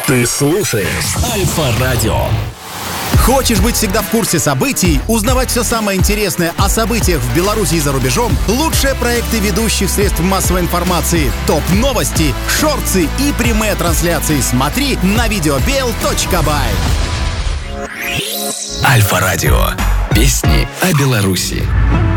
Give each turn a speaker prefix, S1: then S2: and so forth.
S1: Ты слушаешь Альфа-радио.
S2: Хочешь быть всегда в курсе событий, узнавать все самое интересное о событиях в Беларуси и за рубежом? Лучшие проекты ведущих средств массовой информации, топ-новости, шорты и прямые трансляции смотри на videobel.by.
S1: Альфа-радио. Песни о Беларуси.